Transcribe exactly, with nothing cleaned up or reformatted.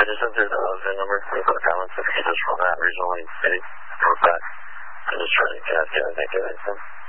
I just sent through the V I N number for the comments. If you could just run that regionally, maybe real back. I'm just trying to connect you. I think it is.